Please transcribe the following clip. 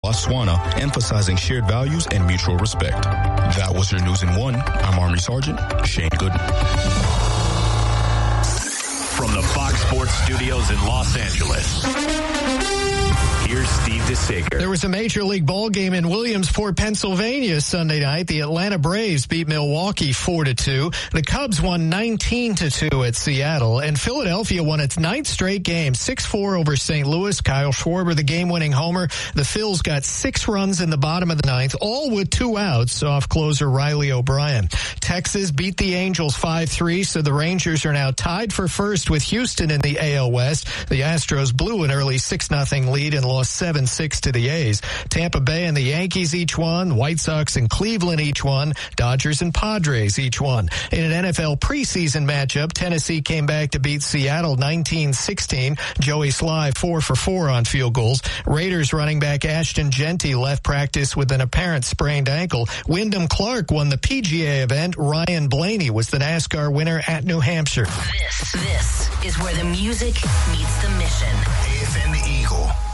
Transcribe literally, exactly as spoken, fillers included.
Botswana, emphasizing shared values and mutual respect. That was your news in one. I'm Army Sergeant Shane Gooden. From the Fox Sports Studios in Los Angeles, here's Steve DeSager. There was a Major League ball game in Williamsport, Pennsylvania Sunday night. The Atlanta Braves beat Milwaukee four to two. The Cubs won nineteen to two at Seattle. And Philadelphia won its ninth straight game, six four over Saint Louis. Kyle Schwarber, the game-winning homer. The Phils got six runs in the bottom of the ninth, all with two outs off closer Riley O'Brien. Texas beat the Angels five three, so the Rangers are now tied for first with Houston in the A L West. The Astros blew an early six nothing lead and lost seven six to the A's. Tampa Bay and the Yankees each won. White Sox and Cleveland each won. Dodgers and Padres each won. In an N F L preseason matchup, Tennessee came back to beat Seattle nineteen sixteen. Joey Sly four for four on field goals. Raiders running back Ashton Genty left practice with an apparent sprained ankle. Wyndham Clark won the P G A event. Ryan Blaney was the NASCAR winner at New Hampshire. This, this is where the music meets the mission. A F M Eagle.